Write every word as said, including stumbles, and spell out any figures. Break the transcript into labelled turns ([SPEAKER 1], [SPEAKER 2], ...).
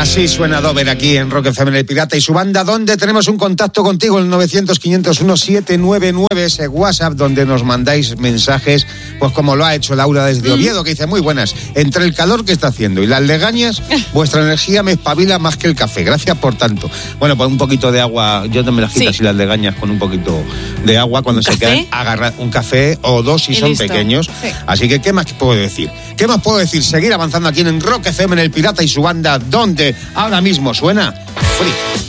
[SPEAKER 1] Así suena Dover aquí en Rock F M, El Pirata y su banda, donde tenemos un contacto contigo, el novecientos, quinientos uno, setecientos noventa y nueve, ese WhatsApp donde nos mandáis mensajes, pues como lo ha hecho Laura desde Oviedo, que dice: muy buenas, entre el calor que está haciendo y las legañas, vuestra energía me espabila más que el café, gracias por tanto. Bueno, pues un poquito de agua, yo también las quito así las legañas con un poquito de agua cuando se quedan agarrar un café o dos si y son listo. Pequeños. Sí. Así que, ¿qué más puedo decir? ¿Qué más puedo decir? Seguir avanzando aquí en Rock F M, en El Pirata y su banda, donde ahora mismo suena Free.